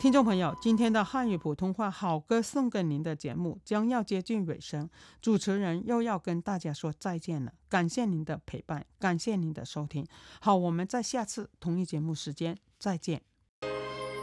听众朋友，今天的汉语普通话好歌送给您的节目将要接近尾声，主持人又要跟大家说再见了。感谢您的陪伴，感谢您的收听。好，我们在下次同一节目时间再见。